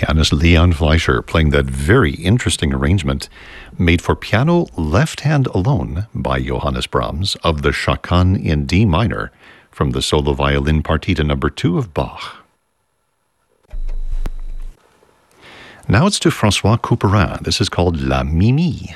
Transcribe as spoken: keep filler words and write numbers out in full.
pianist Leon Fleischer playing that very interesting arrangement made for piano left hand alone by Johannes Brahms of the Chaconne in D minor from the solo violin partita number two of Bach. Now it's to François Couperin. This is called La Mimi.